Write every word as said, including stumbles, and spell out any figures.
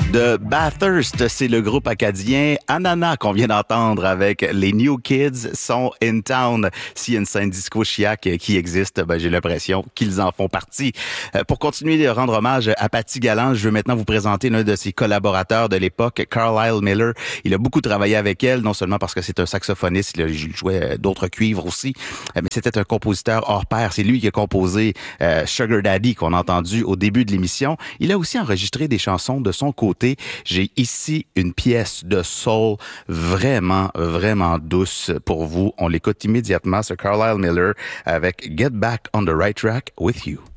de Bathurst. C'est le groupe acadien Ananas qu'on vient d'entendre avec les New Kids sont in town. S'il y a une scène disco chiac qui existe, ben, j'ai l'impression qu'ils en font partie. Euh, pour continuer de rendre hommage à Patty Galland, je veux maintenant vous présenter l'un de ses collaborateurs de l'époque, Carlisle Miller. Il a beaucoup travaillé avec elle, non seulement parce que c'est un saxophoniste, il, a, il jouait d'autres cuivres aussi, mais c'était un compositeur hors pair. C'est lui qui a composé euh, Sugar Daddy qu'on a entendu au début de l'émission. Il a aussi enregistré des chansons de son côté. J'ai ici une pièce de soul vraiment, vraiment douce pour vous. On l'écoute immédiatement, ce Carlisle Miller avec Get Back on the Right Track with You.